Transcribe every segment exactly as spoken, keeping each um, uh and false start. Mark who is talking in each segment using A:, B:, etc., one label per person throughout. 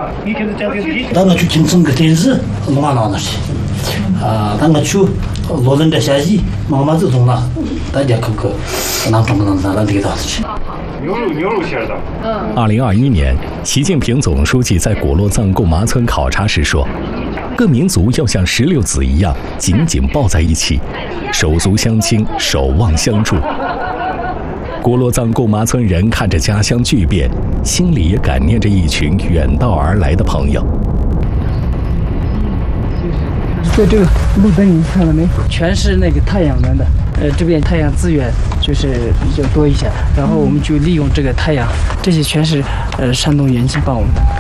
A: 当我去听整个电视，弄完了那些，啊，当我去罗人的下戏，妈妈这种呢，大家可可，那种那那那这个东西。
B: 牛肉牛肉馅的。
C: 嗯。二零二一年，习近平总书记在果洛藏贡麻村考察时说，各民族要像石榴籽一样紧紧抱在一起，手足相亲，守望相助。果洛藏贡麻村人看着家乡巨变，心里也感念着一群远道而来的朋友。
D: 在这个路灯你看了没？全是那个太阳能的，呃，这边太阳资源就是比较多一些，然后我们就利用这个太阳，这些全是呃山东元气帮我们的。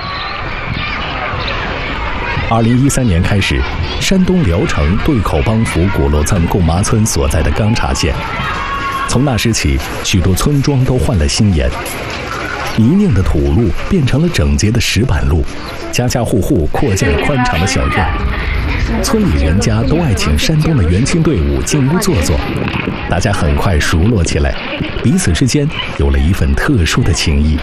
C: 二零一三年开始，山东聊城对口帮扶果洛藏贡麻村所在的钢察县。从那时起，许多村庄都换了新颜，泥泞的土路变成了整洁的石板路，家家户户扩建了宽敞的小院。村里人家都爱请山东的元青队伍进屋坐坐，大家很快熟络起来，彼此之间有了一份特殊的情谊。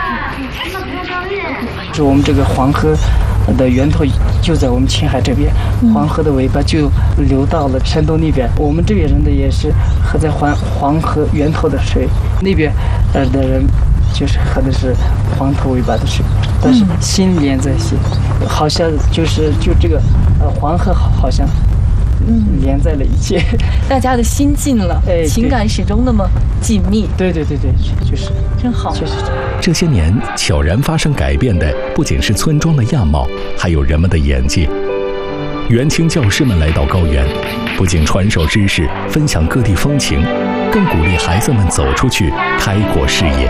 D: 是我们这个黄河的源头就在我们青海这边，黄河的尾巴就流到了山东那边。我们这边人的也是喝在黄黄河源头的水，那边呃的人就是喝的是黄头尾巴的水，但是心连在一起，好像就是就这个呃黄河好像嗯连在了一起，
E: 大家的心近了，哎、情感始终那么紧密。
D: 对对对对，就是
E: 真好。
D: 确实。
C: 这些年悄然发生改变的不仅是村庄的样貌，还有人们的眼界。元青教师们来到高原，不仅传授知识、分享各地风情，更鼓励孩子们走出去开阔视野。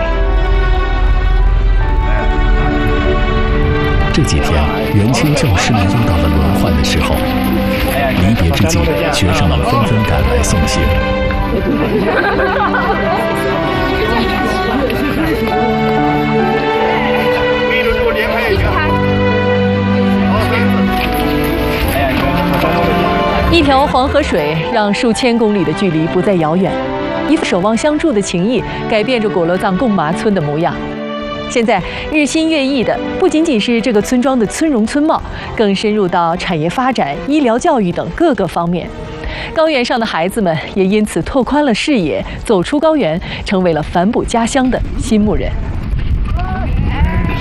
C: 这几天，元青教师们又到了轮换的时候，离别之际，学生们纷纷赶来送行。
E: 一条黄河水让数千公里的距离不再遥远，一副守望相助的情谊改变着果洛藏贡麻村的模样。现在日新月异的不仅仅是这个村庄的村容村貌，更深入到产业发展、医疗教育等各个方面。高原上的孩子们也因此拓宽了视野，走出高原，成为了反哺家乡的新牧人。